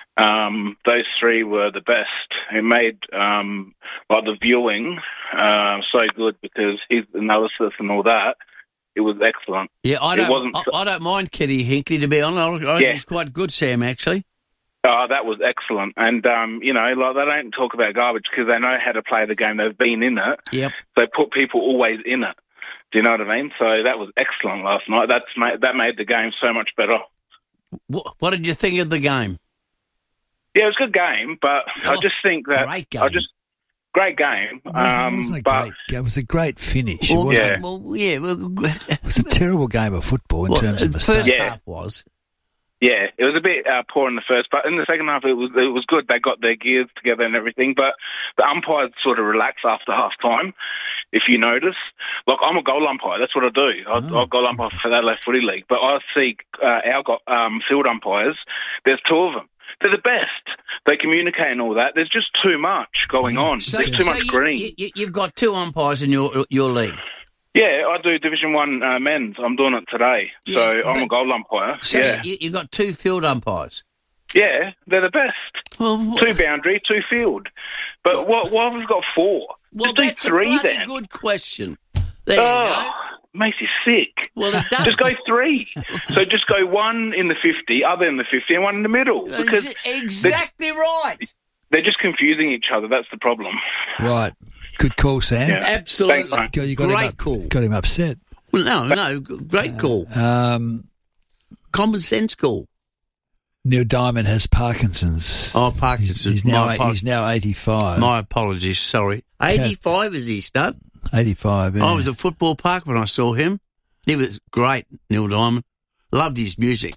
Um, those three were the best. It made um, like the viewing uh, so good because his analysis and all that, it was excellent. Yeah, I It don't. wasn't I, so- I don't mind Kenny Hinkley, to be honest. I, I Yeah. think he's quite good, Sam. Actually. Oh, that was excellent. And, um, you know, like they don't talk about garbage because they know how to play the game. They've been in it. Yep. They put people always in it. Do you know what I mean? So that was excellent last night. That's made, that made the game so much better. What, what did you think of the game? Yeah, it was a good game, but I just think that... great game. I just Great game. It Um, wasn't a but great, it was a great finish. Well, it, wasn't- yeah. Well, yeah. Well, it was a terrible game of football in well, terms of the mistakes. first Yeah. half was. Yeah, it was a bit uh, poor in the first, but in the second half it was it was good. They got their gears together and everything, but the umpires sort of relax after half time. If you notice, like I'm a goal umpire, that's what I do. I, Oh. I goal umpire for that Adelaide Footy League, but I see uh, our go- um, field umpires. There's two of them. They're the best. They communicate and all that. There's just too much going on. So, There's too so much you, green. You, you've got two umpires in your your league. Yeah, I do Division One uh, men's. I'm doing it today, so Yeah, I'm a but- goal umpire. So yeah, you, you've got two field umpires. yeah, they're the best. Well, Two boundary, two field. But what? Why have we got four? Well, Just do that's three a bloody then. good question. There you Oh, makes you sick. Well, it does. Just go three. So just go one in the fifty, other in the fifty, and one in the middle. go. Because Ex- exactly right. they're just confusing each other. That's the problem. Right. Good call, Sam. Yeah. Absolutely. Thanks, Got- you got Great him up, call. Got him upset. Well, no, no, g- great call. Um, Common sense call. Neil Diamond has Parkinson's. Oh, Parkinson's. He's now My eight, apo- he's now eighty-five. My apologies, sorry. eighty-five is he, stud? eighty-five. Yeah. I was at Football Park when I saw him. He was great, Neil Diamond. Loved his music.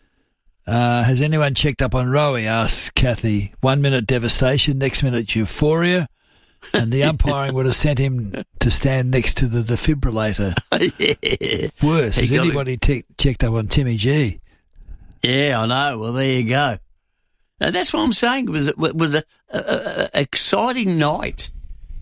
Uh, has anyone checked up on Rowie? Asks Kathy. One minute devastation, next minute euphoria, and the umpiring would have sent him to stand next to the defibrillator. yeah. Worse, He has got anybody te- checked up on Timmy G? Yeah, I know. Well, there you go. Now, that's what I'm saying. It was, it was a, a, a, a exciting night.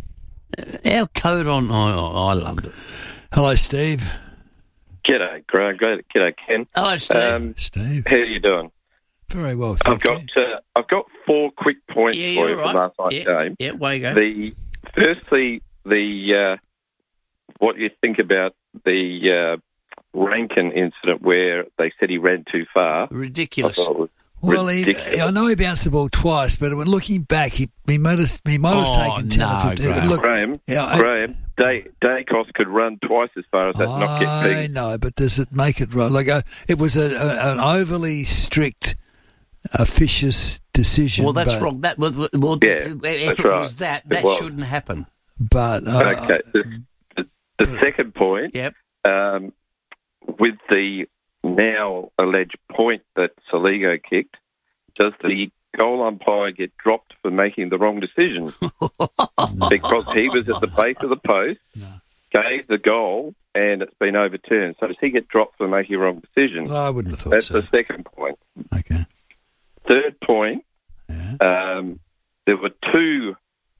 Uh, Our code on, I, I loved it. Hello, Steve. G'day, Greg. G'day, Ken. Hello, Steve. Um, Steve. How are you doing? Very well, I've thank you. got uh, I've got four quick points Yeah, for you're you right. from last night's Yeah, game. yeah, way you go. The firstly, the uh, what you think about the uh, Rankin incident where they said he ran too far? Ridiculous. I thought it was Well, he, ridiculous. I know he bounced the ball twice, but when looking back, he, he might have, he might have Oh, taken ten no, or fifteen. Graham. Look, Graham, yeah, I- Graham, Day, Dacos could run twice as far as that not get I beat. know, but does it make it right? Like uh, it was a, a, an overly strict, officious decision. Well, that's but, wrong. That well, well, Yeah, if that's it right. was that, It that was. shouldn't happen. But uh, Okay, the, the, the second point, Yep. um, with the now alleged point that Saligo kicked, does the goal umpire get dropped for making the wrong decision? Because he was at the base of the post, gave the goal, and it's been overturned. So does he get dropped for making a wrong decision? I wouldn't have thought That's so. the second point. Okay. Third point, Yeah. um, there were two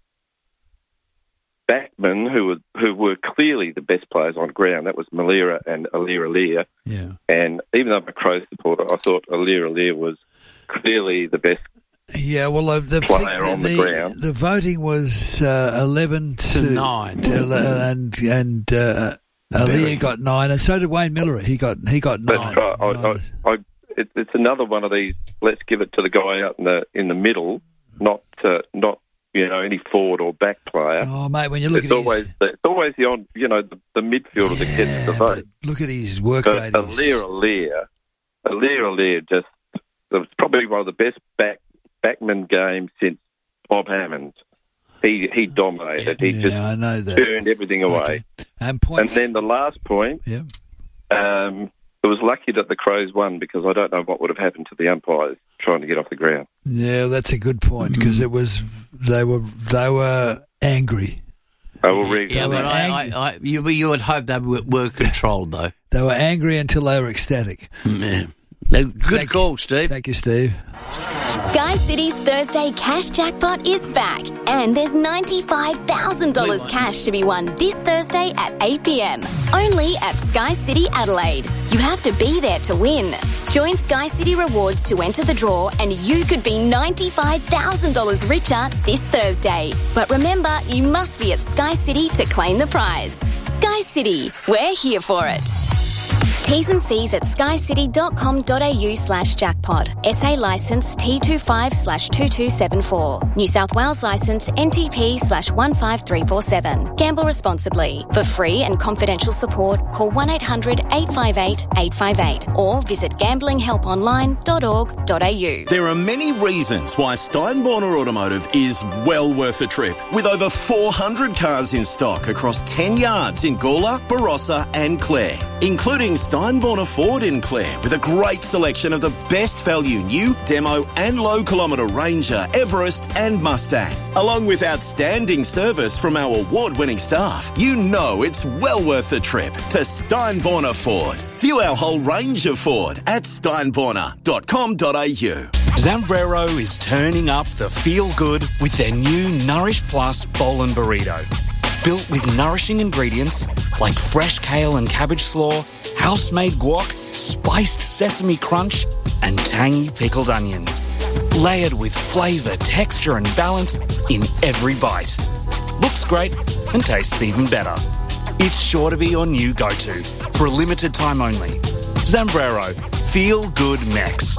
backmen who were who were clearly the best players on ground. That was Malira and Alir Alir. Yeah. And even though I'm a Crow supporter, I thought Alir Alir was clearly the best. Yeah, well, uh, the, Player on the ground. the voting was uh, eleven to, To nine. to ele- and and uh, Aaliyah got nine, and so did Wayne Miller. He got he got nine. That's right. I, Nine. I, I, it, it's another one of these. Let's give it to the guy out in the in the middle, not uh, not you know any forward or back player. Oh, mate, when you look it's at always his, the, it's always the on you know the, the midfielder that gets the vote. look at his work But rate. Alir Alir, Alir Alir just it was probably one of the best back backman games since Bob Hammond. He he dominated. He Yeah, just I know that. turned everything away. And point. And then the last point, Yeah. um, It was lucky that the Crows won because I don't know what would have happened to the umpires trying to get off the ground. Yeah, that's a good point because it was they were they were angry. They were really Yeah, but I, I, I, you, you would hope they were, were controlled, though. They were angry until they were ecstatic. Man. Good Thank call, you. Steve. Thank you, Steve. Sky City's Thursday cash jackpot is back, and there's ninety-five thousand dollars cash to be won this Thursday at eight p.m. Only at Sky City Adelaide. You have to be there to win. Join Sky City Rewards to enter the draw, and you could be ninety-five thousand dollars richer this Thursday. But remember, you must be at Sky City to claim the prize. Sky City, we're here for it. T's and C's at skycity.com.au slash jackpot. S A licence T twenty-five slash two two seven four. New South Wales licence N T P slash one five three four seven. Gamble responsibly. For free and confidential support, call one eight hundred eight five eight eight five eight or visit gambling help online dot org dot a u. There are many reasons why Steinborner Automotive is well worth a trip. With over four hundred cars in stock across ten yards in Gawler, Barossa and Clare, including Steinborner Ford in Clare with a great selection of the best value new, demo and low kilometre Ranger, Everest and Mustang. Along with outstanding service from our award-winning staff, you know it's well worth a trip to Steinborner Ford. View our whole range of Ford at steinborner dot com dot a u. Zambrero is turning up the feel-good with their new Nourish Plus Bowl and Burrito. Built with nourishing ingredients like fresh kale and cabbage slaw, house-made guac, spiced sesame crunch, and tangy pickled onions. Layered with flavour, texture and balance in every bite. Looks great and tastes even better. It's sure to be your new go-to for a limited time only. Zambrero, feel good Mex.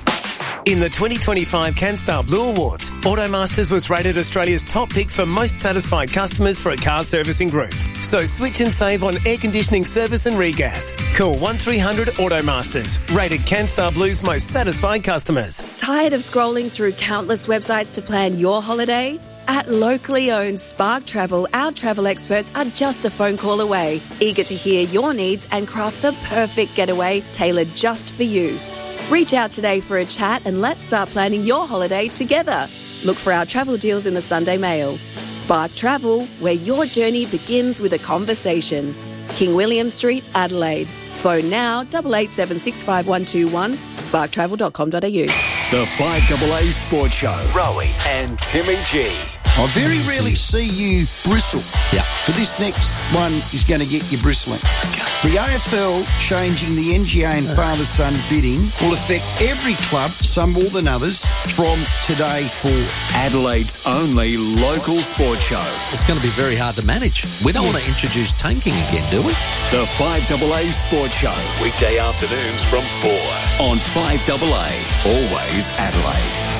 In the twenty twenty-five CanStar Blue Awards, Automasters was rated Australia's top pick for most satisfied customers for a car servicing group. So switch and save on air conditioning service and regas. Call one three hundred Automasters, rated CanStar Blue's most satisfied customers. Tired of scrolling through countless websites to plan your holiday? At locally owned Spark Travel, our travel experts are just a phone call away, eager to hear your needs and craft the perfect getaway tailored just for you. Reach out today for a chat and let's start planning your holiday together. Look for our travel deals in the Sunday Mail. Spark Travel, where your journey begins with a conversation. King William Street, Adelaide. Phone now, eight eight seven six five one two one, spark travel dot com dot a u. The five A A Sports Show. Rowie and Timmy G. I very rarely see you bristle. Yeah. But this next one is going to get you bristling. The A F L changing the N G A and father-son bidding will affect every club, some more than others, from today forward. Adelaide's only local sports show. It's going to be very hard to manage. We don't Yeah. want to introduce tanking again, do we? The five A A Sports Show. Weekday afternoons from four on five A A. Always Adelaide.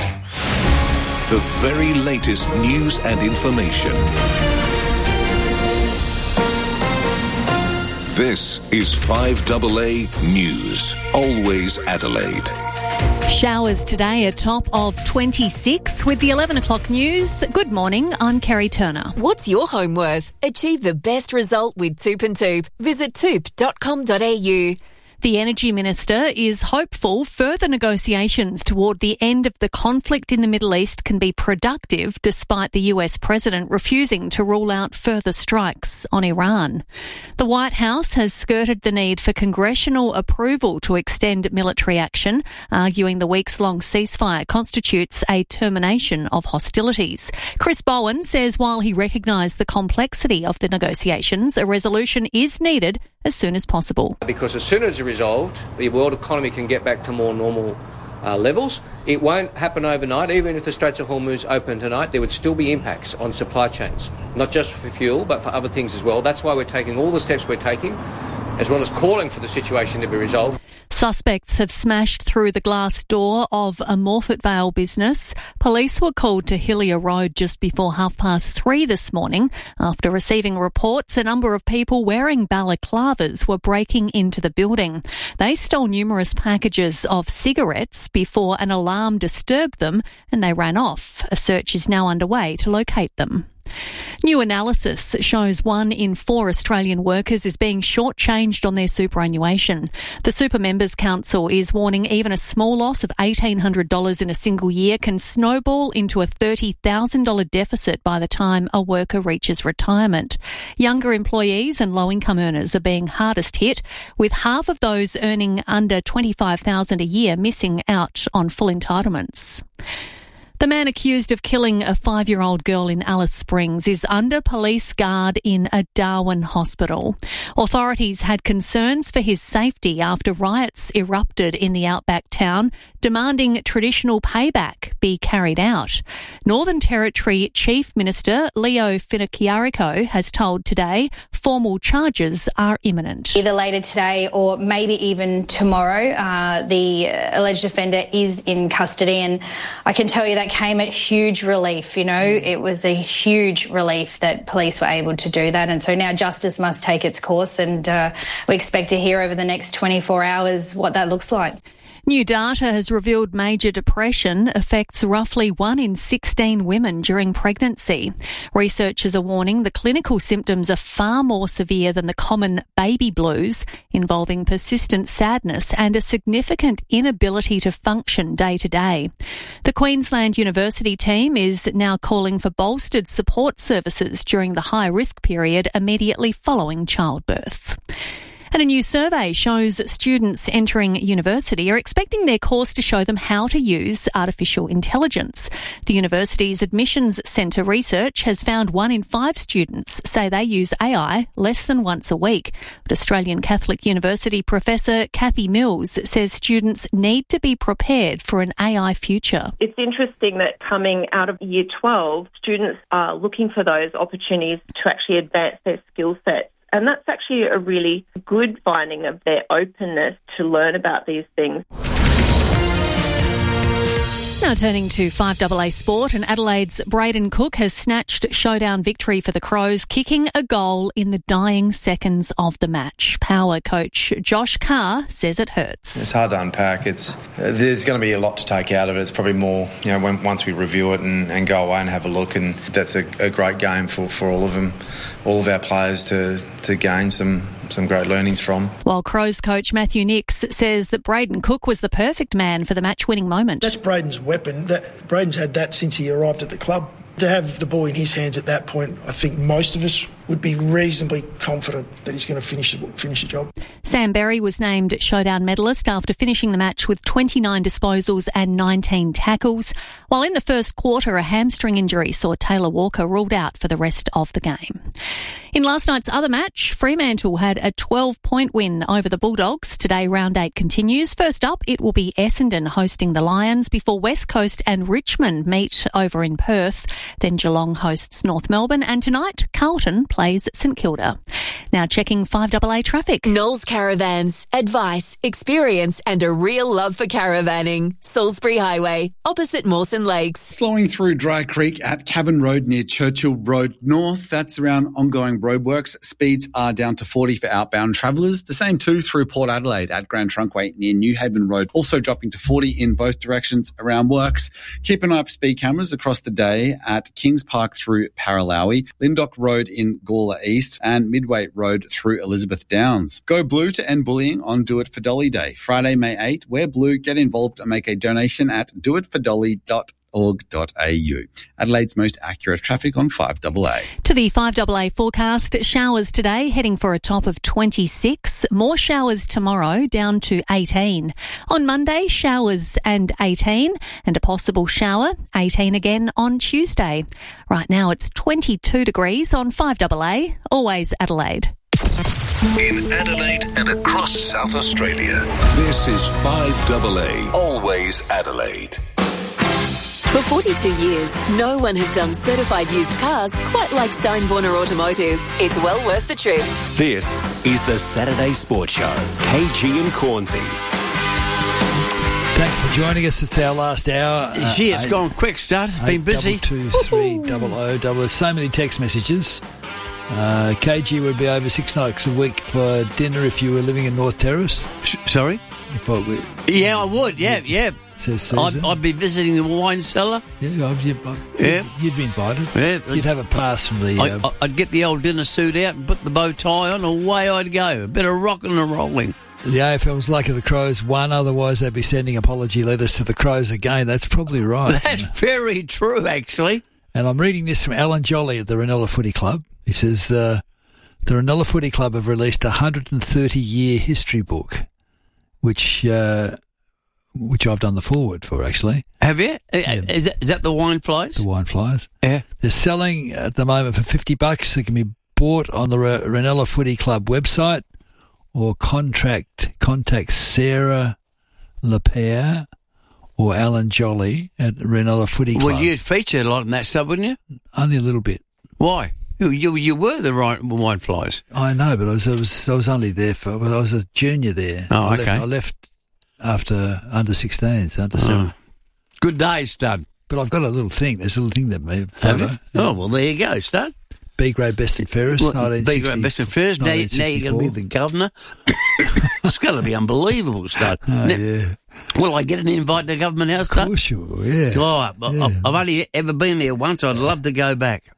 The very latest news and information. This is five A A News. Always Adelaide. Showers today, a top of twenty-six with the eleven o'clock news. Good morning, I'm Kerry Turner. What's your home worth? Achieve the best result with Toop and Toop. Visit toop dot com dot a u. The Energy Minister is hopeful further negotiations toward the end of the conflict in the Middle East can be productive despite the U S President refusing to rule out further strikes on Iran. The White House has skirted the need for congressional approval to extend military action, arguing the weeks-long ceasefire constitutes a termination of hostilities. Chris Bowen says while he recognised the complexity of the negotiations, a resolution is needed as soon as possible. Because as soon as it's resolved, the world economy can get back to more normal uh, levels. It won't happen overnight. Even if the Straits of Hormuz open tonight, there would still be impacts on supply chains, not just for fuel, but for other things as well. That's why we're taking all the steps we're taking, as well as calling for the situation to be resolved. Suspects have smashed through the glass door of a Morphett Vale business. Police were called to Hillier Road just before half past three this morning after receiving reports a number of people wearing balaclavas were breaking into the building. They stole numerous packages of cigarettes before an alarm disturbed them and they ran off. A search is now underway to locate them. New analysis shows one in four Australian workers is being shortchanged on their superannuation. The Super Members Council is warning even a small loss of eighteen hundred dollars in a single year can snowball into a thirty thousand dollars deficit by the time a worker reaches retirement. Younger employees and low-income earners are being hardest hit, with half of those earning under twenty-five thousand dollars a year missing out on full entitlements. The man accused of killing a five-year-old girl in Alice Springs is under police guard in a Darwin hospital. Authorities had concerns for his safety after riots erupted in the outback town, demanding traditional payback be carried out. Northern Territory Chief Minister Leo Finocchiarico has told Today formal charges are imminent. Either later today or maybe even tomorrow, uh, the alleged offender is in custody, and I can tell you that came at huge relief. You know, it was a huge relief that police were able to do that, and so now justice must take its course, and uh, we expect to hear over the next twenty-four hours what that looks like. New data has revealed major depression affects roughly one in sixteen women during pregnancy. Researchers are warning the clinical symptoms are far more severe than the common baby blues, involving persistent sadness and a significant inability to function day to day. The Queensland University team is now calling for bolstered support services during the high-risk period immediately following childbirth. And a new survey shows students entering university are expecting their course to show them how to use artificial intelligence. The university's admissions centre research has found one in five students say they use A I less than once a week. But Australian Catholic University professor Kathy Mills says students need to be prepared for an A I future. It's interesting that coming out of year twelve, students are looking for those opportunities to actually advance their skill sets. And that's actually a really good finding of their openness to learn about these things. Now turning to five A A sport, and Adelaide's Braden Cook has snatched showdown victory for the Crows, kicking a goal in the dying seconds of the match. Power coach Josh Carr says it hurts. It's hard to unpack. It's uh, there's going to be a lot to take out of it. It's probably more, you know, when, once we review it and, and go away and have a look, and that's a, a great game for, for all of them, all of our players to, to gain some some great learnings from. While Crows coach Matthew Nix says that Braden Cook was the perfect man for the match-winning moment. That's Braden's weapon. That, Braden's had that since he arrived at the club. To have the ball in his hands at that point, I think most of us would be reasonably confident that he's going to finish the, finish the job. Sam Berry was named showdown medalist after finishing the match with twenty-nine disposals and nineteen tackles, while in the first quarter a hamstring injury saw Taylor Walker ruled out for the rest of the game. In last night's other match, Fremantle had a twelve-point win over the Bulldogs. Today, round eight continues. First up, it will be Essendon hosting the Lions before West Coast and Richmond meet over in Perth. Then Geelong hosts North Melbourne, and tonight Carlton plays St Kilda. Now checking five A A traffic. Knowles Caravans. Advice, experience and a real love for caravanning. Salisbury Highway, opposite Mawson Lakes. Slowing through Dry Creek at Cabin Road near Churchill Road North. That's around ongoing roadworks. Speeds are down to forty for outbound travellers. The same too through Port Adelaide at Grand Trunkway near New Haven Road. Also dropping to forty in both directions around works. Keep an eye for speed cameras across the day at Kings Park through Paralawi, Lindock Road in Gawler East and Midway Road through Elizabeth Downs. Go blue to end bullying on Do It for Dolly Day. Friday, May eighth. Wear blue, get involved and make a donation at do it for dolly dot org dot a u. Adelaide's most accurate traffic on five A A. To the five A A forecast, showers today heading for a top of twenty-six. More showers tomorrow down to eighteen. On Monday, showers and eighteen, and a possible shower, eighteen again on Tuesday. Right now it's twenty-two degrees on five A A, always Adelaide. In Adelaide and across South Australia, this is five A A, always Adelaide. For forty-two years, no one has done certified used cars quite like Steinborner Automotive. It's well worth the trip. This is the Saturday Sports Show. K G and Cornsey. Thanks for joining us. It's our last hour. Uh, Gee, it's eight, gone quick, Stud. It's been busy. Two, three, double O, double. So many text messages. Uh, K G would be over six nights a week for dinner if you were living in North Terrace. Sh- sorry? If I were, yeah, I would. Yeah, yeah. says Susan. I'd, I'd be visiting the wine cellar. Yeah, I'd, you'd, I'd, Yeah. you'd be invited. Yeah. You'd have a pass from the... I, Uh, I'd get the old dinner suit out and put the bow tie on, and away I'd go. A bit of rocking and rolling. the A F L's lucky the Crows won, otherwise they'd be sending apology letters to the Crows again. That's probably right. That's very true, actually. And I'm reading this from Alan Jolly at the Ranella Footy Club. He says, uh, the Ranella Footy Club have released a one hundred thirty year history book, which uh, which I've done the foreword for, actually. Have you? Yeah. Is, that, is that the Wine Flies? The Wine Flies. Yeah. They're selling at the moment for fifty bucks. It can be bought on the R- Ranella Footy Club website or contract contact Sarah Lapierre or Alan Jolly at Ranella Footy Club. Well, you'd feature a lot in that stuff, wouldn't you? Only a little bit. Why? You you, you were the right Wine Flies. I know, but I was I was I was only there for I was a junior there. Oh, I okay. Left, I left after under sixteens, under seven. Good day, stud. But I've got a little thing. There's a little thing that may Have you? favour. Oh, well, there you go, stud. B grade best and fairest, Well, nineteen sixty. B grade best and fairest. Now, now you're going to be the governor. It's going to be unbelievable, stud. Oh, Now, yeah. Will I get an invite to Government House, stud? Of course you will, yeah. Oh, I- Yeah. I've only ever been there once. I'd love to go back.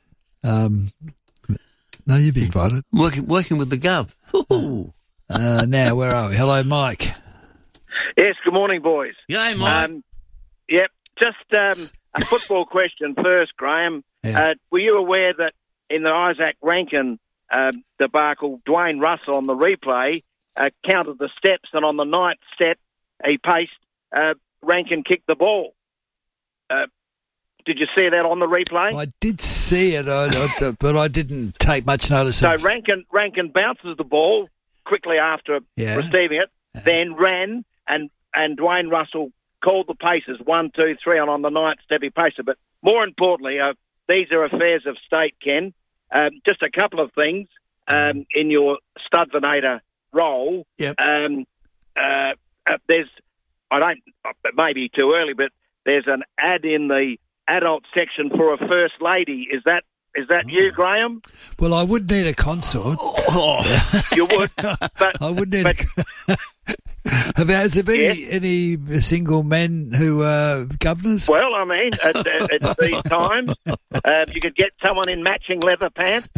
Um, no, you'd be invited. Working working with the Gov. Ooh. Uh, now, where are we? Hello, Mike. Yes, good morning, boys. G'day, Mike. Um, yep, just um, a football question first, Graham. Yeah. Uh, were you aware that in the Isaac Rankin uh, debacle, Dwayne Russell on the replay uh, counted the steps, and on the ninth step he paced, uh, Rankin kicked the ball? Uh, did you see that on the replay? I did see it, I, I, but I didn't take much notice So of Rankin Rankin bounces the ball quickly after Yeah. receiving it, then ran, and, and Dwayne Russell called the paces, one, two, three, and on the ninth step he paced it. But more importantly, uh, these are affairs of state, Ken. Um, just a couple of things um, in your Studvinator role. Yep. Um, uh, uh, there's, I don't, it may be too early, but there's an ad in the adult section for a first lady. Is that is that you, Graham? Well, I would need a consort. Oh, you would, but I would need. A, have, has there been any, any single men who are governors? Well, I mean, at, at, at these times, uh, you could get someone in matching leather pants.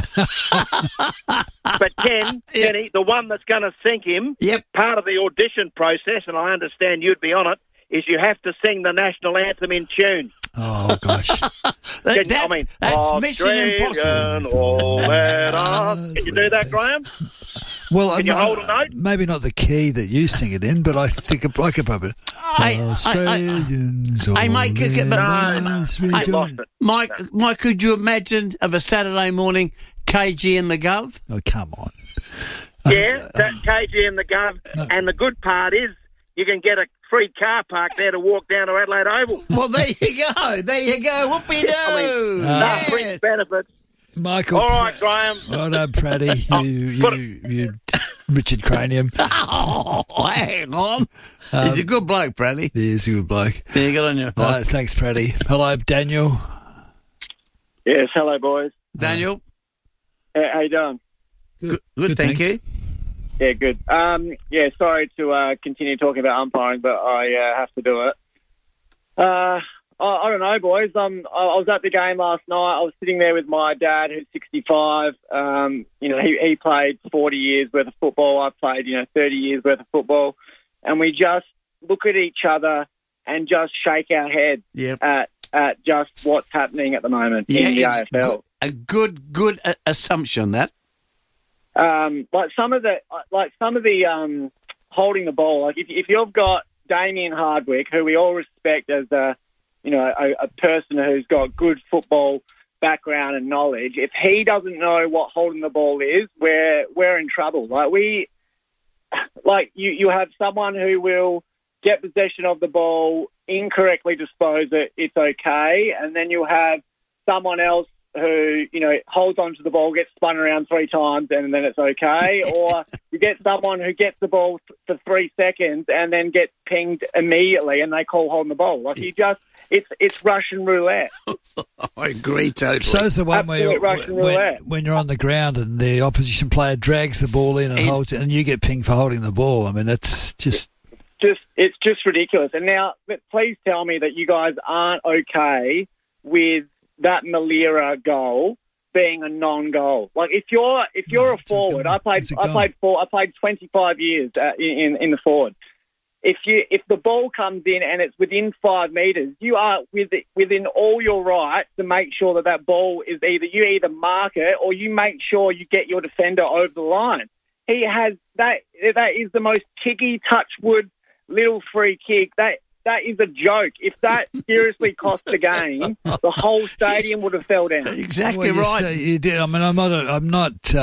But Ken, Kenny, the one that's going to sink him, yep. part of the audition process, and I understand you'd be on it, is you have to sing the national anthem in tune. Oh, gosh. Can, that, I mean, that's Mission Australian, Impossible. all that are- Can you do that, Graham? Well, Can you I'm, hold a note? Maybe not the key that you sing it in, but I think it- I could probably. Hey, Australians, Hey, all mate, could, could, let no, us no, I rejoice. lost it. Mike, Mike, could you imagine of a Saturday morning, K G and the Gov? Oh, come on. Yeah, that K G and the Gov. And the good part is you can get a free car park there to walk down to Adelaide Oval. Well, there you go. There you go. Whoopie-doo. I mean, Uh, no Yeah. fringe benefits. Michael. All right, Graham. Well done, Praddy. Oh, You, put you, you, Richard Cranium. Oh, hang on. Um, He's a good bloke, Bradley. He is a good bloke. Yeah, you got on your Uh, thanks, Praddy. Hello, Daniel. Yes, hello, boys. Daniel. How, how you doing? Good, good, thank thanks. you. Yeah, good. Um, yeah, sorry to uh, continue talking about umpiring, but I uh, have to do it. Uh, I, I don't know, boys. Um, I, I was at the game last night. I was sitting there with my dad, who's sixty-five. Um, you know, he, he played forty years worth of football. I played, you know, thirty years worth of football. And we just look at each other and just shake our heads Yep. at, at just what's happening at the moment Yeah, in the A F it's L. good, a good, good uh, assumption, that. Um, like some of the, like some of the um, holding the ball. Like if, if you've got Damien Hardwick, who we all respect as a, you know, a, a person who's got good football background and knowledge, if he doesn't know what holding the ball is, we're we're in trouble. Like we, like you, you have someone who will get possession of the ball, incorrectly dispose it, it's okay, and then you have someone else who, you know, holds onto the ball, gets spun around three times, and then it's okay. Or you get someone who gets the ball for three seconds and then gets pinged immediately, and they call holding the ball. Like you just, it's it's Russian roulette. I agree totally. So is the one where Absolute you're, Russian when, roulette. when you're on the ground and the opposition player drags the ball in and And- holds it, and you get pinged for holding the ball. I mean, that's just just it's just ridiculous. And now, please tell me that you guys aren't okay with that Malira goal being a non-goal. Like if you're if you're no, a forward, a I played I played four I played twenty-five years uh, in in the forward. If you if the ball comes in and it's within five metres, you are with, within all your rights to make sure that that ball is either you either mark it or you make sure you get your defender over the line. He has that. That is the most kicky, touchwood little free kick. That that is a joke. If that seriously cost the game, the whole stadium would have fell down. Exactly well, right. You, say, you did. I mean, I'm not. A, I'm not. Uh,